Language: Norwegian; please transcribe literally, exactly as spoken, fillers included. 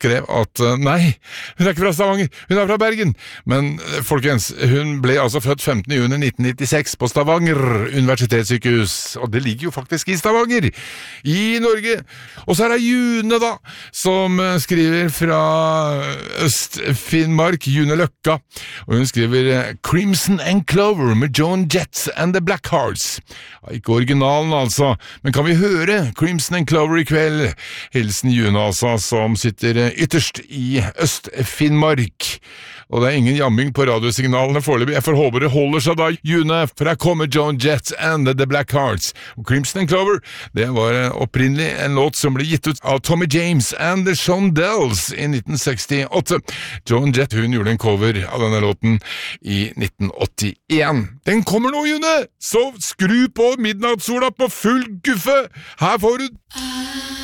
skrev at nei, hun er ikke fra Stavanger, hun er fra Bergen. Men folkens, hun ble altså født femtende juni nitten nittiseks på Stavanger universitetssykehus, og det ligger jo faktisk i Stavanger, i Norge. Og så er det June da, som skriver fra Øst-Finnmark, June Løkka, og hun skriver Crimson and Clover med Joan Jett and the Blackhearts. Ikke originalen altså, men kan vi høre Crimson and Clover i kveld? Hilsen June altså, som sitter ytterst i Øst-Finnmark. Og det er ingen jamming på radiosignalene foreløpig. Jeg får håpe det holder seg da, June, for her kommer Joan Jett and the Blackhearts. Og Crimson and Clover, det var opprinnelig en låt som ble gitt ut av Tommy James and the Shondells i nitten sekstiåtte. Joan Jett, hun gjorde en cover av denne låten i nitten åttien. Den kommer nå, June! Så skru på midnattssola på full guffe! Her får du...